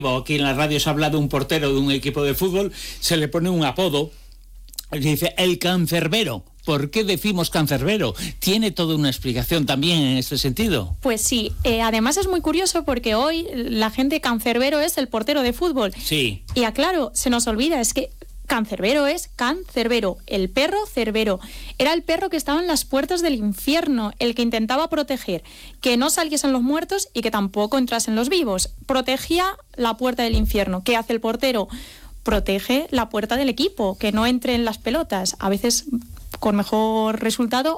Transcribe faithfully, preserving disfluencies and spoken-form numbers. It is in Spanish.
Aquí en la radio se habla de un portero de un equipo de fútbol, se le pone un apodo, dice el cancerbero. ¿Por qué decimos cancerbero? Tiene toda una explicación también en este sentido. Pues sí, eh, además es muy curioso porque hoy la gente cancerbero es el portero de fútbol. Sí. Y aclaro, se nos olvida, es que cancerbero es cancerbero, el perro cerbero. Era el perro que estaba en las puertas del infierno, el que intentaba proteger que no saliesen los muertos y que tampoco entrasen los vivos. Protegía la puerta del infierno. ¿Qué hace el portero? Protege la puerta del equipo, que no entren las pelotas, a veces con mejor resultado